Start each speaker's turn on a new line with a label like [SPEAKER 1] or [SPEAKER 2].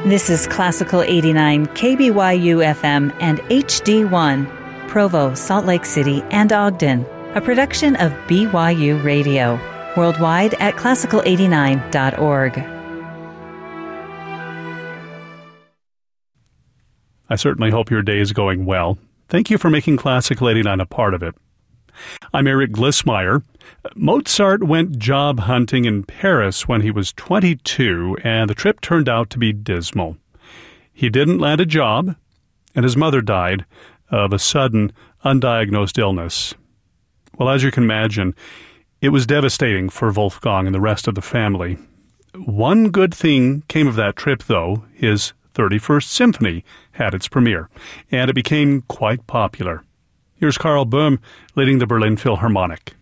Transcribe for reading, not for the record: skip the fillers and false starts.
[SPEAKER 1] This is Classical 89 KBYU FM and HD1, Provo, Salt Lake City, and Ogden, a production of BYU Radio. Worldwide at classical89.org.
[SPEAKER 2] I certainly hope your day is going well. Thank you for making Classical 89 a part of it. I'm Eric Glissmeyer. Mozart went job hunting in Paris when he was 22, and the trip turned out to be dismal. He didn't land a job, and his mother died of a sudden, undiagnosed illness. Well, as you can imagine, it was devastating for Wolfgang and the rest of the family. One good thing came of that trip, though. His 31st Symphony had its premiere, and it became quite popular. Here's Karl Böhm leading the Berlin Philharmonic.